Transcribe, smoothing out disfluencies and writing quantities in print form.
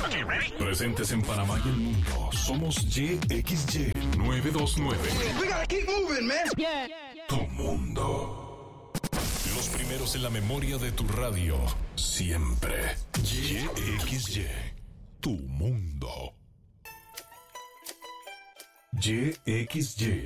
Presentes en Panamá y el mundo. Somos YXY 929. We gotta keep moving, man. Tu mundo. Los primeros en la memoria de tu radio. Siempre. YXY. Tu mundo. YXY.